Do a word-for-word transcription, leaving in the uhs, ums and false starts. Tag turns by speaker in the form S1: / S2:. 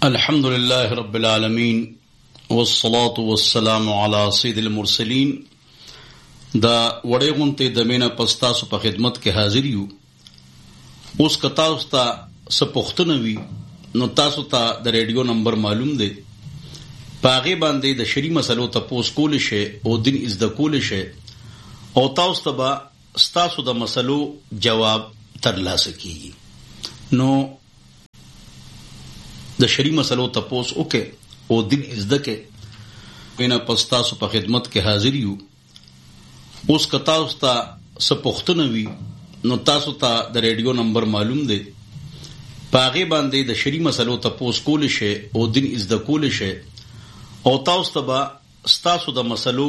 S1: الحمد لله رب العالمين والصلاة والسلام على سيد المرسلين. دا وړې غونټې د مینا پستاسو په خدمت کې حاضر یو. اوس کتا اوس ته سپوښتنه وی نو تاسو ته د ریډیو نمبر معلوم دی، پاغه باندې د شری مسلو تاسو کول شي او دین از د کول شي او تاسو ته به تاسو د مسلو جواب ترلاسه کیږي. نو د شری مسلو تاسو اوکه او دین از د کې مینا پستاسو په خدمت کې حاضر یو. اوس کتا اوس ته سپوښتنه وی نو تاسو ته د ریډیو نمبر معلوم دی، پاغه باندې د شری مسلو تاسو کول شي او دین از د کول شي او تاسو ته به تاسو د مسلو